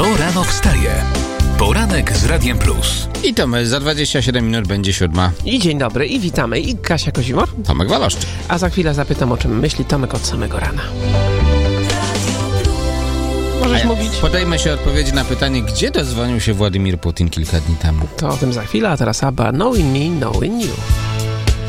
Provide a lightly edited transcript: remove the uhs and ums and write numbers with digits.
Kto rano wstaje? Poranek z Radiem Plus. I to my, za 27 minut będzie 7. I dzień dobry, i witamy. I Kasia Kozimor. Tomek Waloszczyk. A za chwilę zapytam, o czym myśli Tomek od samego rana. Możesz mówić. Podajmy się odpowiedzi na pytanie, gdzie dozwonił się Władimir Putin kilka dni temu. To o tym za chwilę, a teraz ABBA, Knowing Me, Knowing You.